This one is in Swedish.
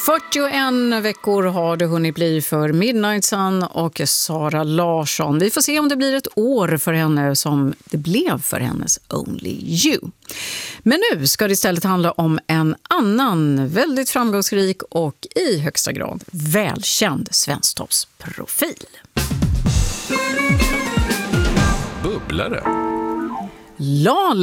41 veckor har det hunnit bli för Midnight Sun och Sara Larsson. Vi får se om det blir ett år för henne som det blev för hennes Only You. Men nu ska det istället handla om en annan väldigt framgångsrik och i högsta grad välkänd svensktoppsprofil. Bubblare. Lala